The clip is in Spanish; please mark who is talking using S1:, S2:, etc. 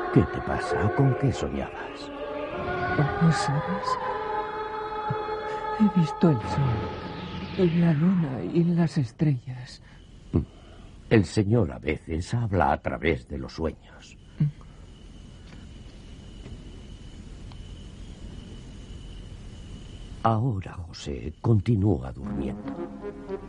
S1: ¿Qué te pasa? ¿Con qué soñabas?
S2: ¿No sabes? He visto el sol, la luna y las estrellas.
S1: El Señor a veces habla a través de los sueños. Ahora José continúa durmiendo.